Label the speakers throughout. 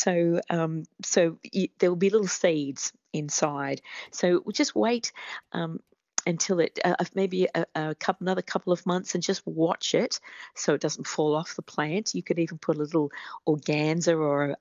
Speaker 1: There will be little seeds inside. So we'll just wait until it maybe another couple of months, and just watch it so it doesn't fall off the plant. You could even put a little organza or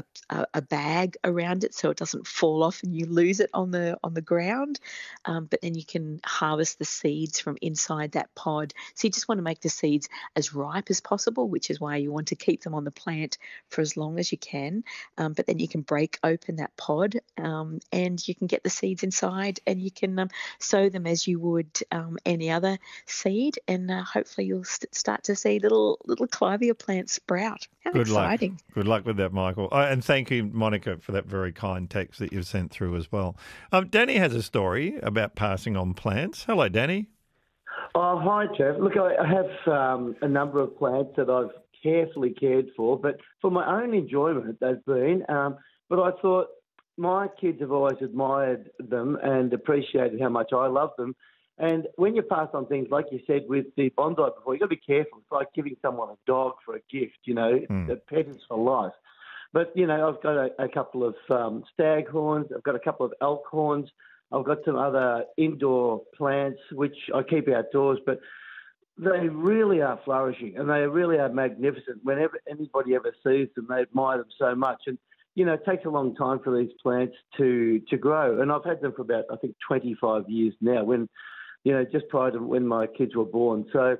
Speaker 1: a bag around it so it doesn't fall off and you lose it on the ground. But then you can harvest the seeds from inside that pod. So you just want to make the seeds as ripe as possible, which is why you want to keep them on the plant for as long as you can. But then you can break open that pod and you can get the seeds inside, and you can sow them as you would any other seed, and hopefully you'll start to see little Clivia plants sprout. How exciting.
Speaker 2: Good luck with that, Michael. And thank you, Monica, for that very kind text that you've sent through as well. Danny has a story about passing on plants. Hello, Danny.
Speaker 3: Oh, hi, Jeff. Look, I have a number of plants that I've carefully cared for, but for my own enjoyment they've been. But I thought, my kids have always admired them and appreciated how much I love them. And when you pass on things, like you said with the bonsai before, you've got to be careful. It's like giving someone a dog for a gift, A pet is for life. But, I've got a couple of staghorns. I've got a couple of elk horns. I've got some other indoor plants, which I keep outdoors. But they really are flourishing, and they really are magnificent. Whenever anybody ever sees them, they admire them so much. And it takes a long time for these plants to grow. And I've had them for about, I think, 25 years now, when, just prior to when my kids were born. So,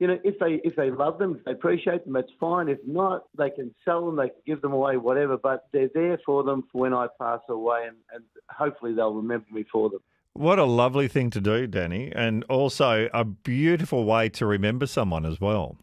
Speaker 3: if they love them, if they appreciate them, that's fine. If not, they can sell them, they can give them away, whatever. But they're there for them for when I pass away, and hopefully they'll remember me for them.
Speaker 2: What a lovely thing to do, Danny, and also a beautiful way to remember someone as well.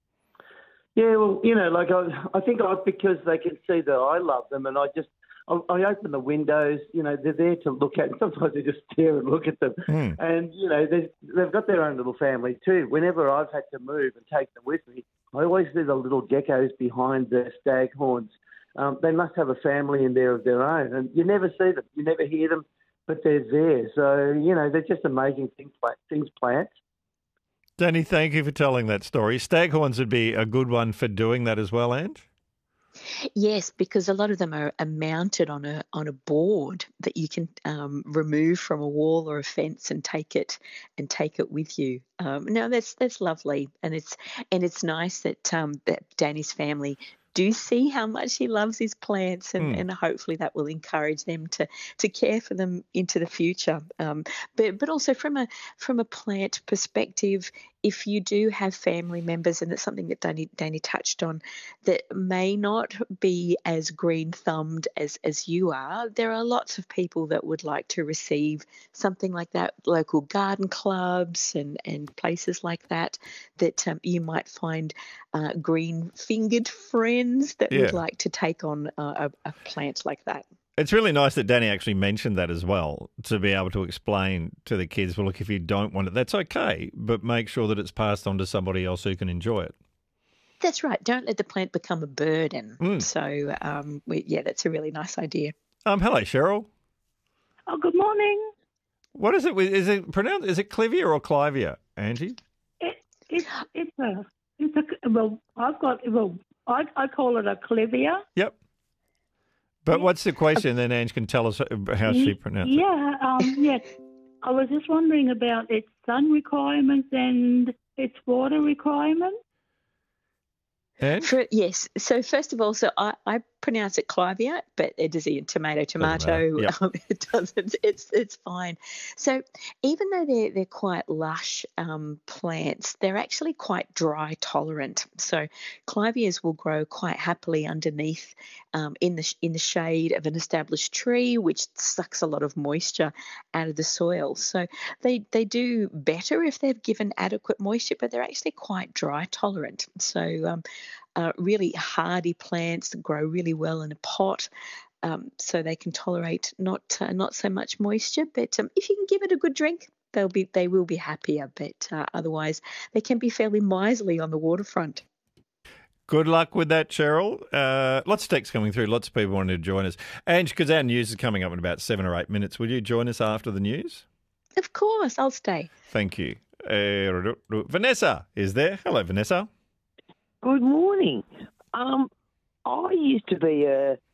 Speaker 3: Yeah, well, I think because they can see that I love them, and I open the windows, they're there to look at, and sometimes I just stare and look at them. And, they've got their own little family too. Whenever I've had to move and take them with me, I always see the little geckos behind the staghorns. They must have a family in there of their own, and you never see them, you never hear them, but they're there. So, they're just amazing things plants.
Speaker 2: Danny, thank you for telling that story. Staghorns would be a good one for doing that as well, Ange?
Speaker 1: Yes, because a lot of them are mounted on a board that you can remove from a wall or a fence and take it with you. No, that's lovely, and it's nice that that Danny's family do see how much he loves his plants, and hopefully that will encourage them to care for them into the future. But also from a plant perspective, if you do have family members, and it's something that Danny touched on, that may not be as green-thumbed as you are, there are lots of people that would like to receive something like that, local garden clubs and places like that you might find green-fingered friends that would like to take on a plant like that.
Speaker 2: It's really nice that Danny actually mentioned that as well, to be able to explain to the kids, well, look, if you don't want it, that's okay, but make sure that it's passed on to somebody else who can enjoy it.
Speaker 1: That's right. Don't let the plant become a burden. So, that's a really nice idea.
Speaker 2: Hello, Cheryl.
Speaker 4: Oh, good morning.
Speaker 2: What is it? Is it pronounced? Is it Clivia or Clivia, Angie?
Speaker 4: I call it a Clivia.
Speaker 2: Yep. But what's the question? Then Ange can tell us how she pronounced it.
Speaker 4: Yes. I was just wondering about its sun requirements and its water requirements.
Speaker 1: Yes. So first of all, I pronounce it Clivia, but it is a tomato.
Speaker 2: Yep.
Speaker 1: It doesn't. It's fine. So even though they're quite lush plants, they're actually quite dry tolerant. So Clivias will grow quite happily underneath in the shade of an established tree, which sucks a lot of moisture out of the soil. So they do better if they're given adequate moisture, but they're actually quite dry tolerant. So really hardy plants that grow really well in a pot, so they can tolerate not so much moisture. But if you can give it a good drink, they will be happier. But otherwise, they can be fairly miserly on the waterfront.
Speaker 2: Good luck with that, Cheryl. Lots of texts coming through. Lots of people wanting to join us. Ange, because our news is coming up in about 7 or 8 minutes, will you join us after the news?
Speaker 1: Of course, I'll stay.
Speaker 2: Thank you. Vanessa is there. Hello, Vanessa.
Speaker 5: Good morning. I used to be a